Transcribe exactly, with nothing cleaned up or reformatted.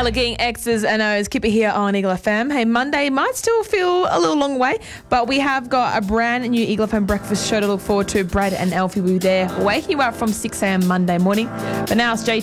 Taylor King, X's and O's. Keep it here on Eagle F M. Hey, Monday might still feel a little long way, but we have got a brand new Eagle F M breakfast show to look forward to. Brad and Alfie will be there, waking you up from six a.m. Monday morning. But now it's J